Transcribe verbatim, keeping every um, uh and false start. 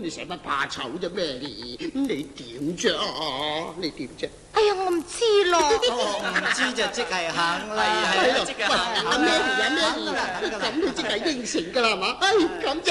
你使乜怕醜啫咩？你你點啫？你點啫？ 哎呀，我唔知咯。 唔知就即係肯啦， 係咯， 即係喂， 肯阿咩兒啊咩兒，咁你即係應承㗎啦係嘛？哎，咁。